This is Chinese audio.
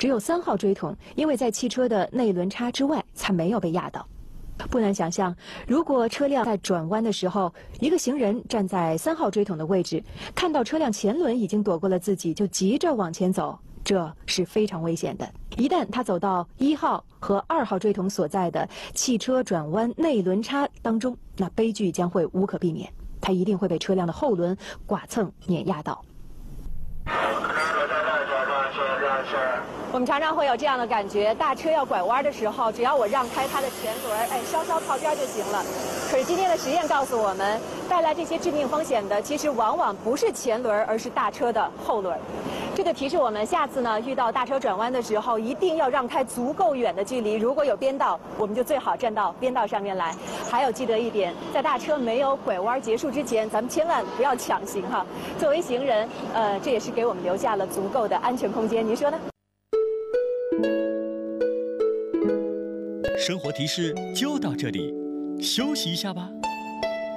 只有3号锥筒因为在汽车的内轮差之外，才没有被压到。不难想象，如果车辆在转弯的时候，一个行人站在3号锥筒的位置，看到车辆前轮已经躲过了自己，就急着往前走，这是非常危险的。一旦他走到1号和2号锥筒所在的汽车转弯内轮差当中，那悲剧将会无可避免，他一定会被车辆的后轮剐蹭碾压到。我们常常会有这样的感觉，大车要拐弯的时候，只要我让开它的前轮，稍稍靠边就行了。可是今天的实验告诉我们，带来这些致命风险的，其实往往不是前轮，而是大车的后轮。这就提示我们，下次呢遇到大车转弯的时候，一定要让开足够远的距离。如果有边道，我们就最好站到边道上面来。还有记得一点，在大车没有拐弯结束之前，咱们千万不要抢行哈。作为行人，这也是给我们留下了足够的安全空间。您说呢？ 生活提示就到这里，休息一下吧。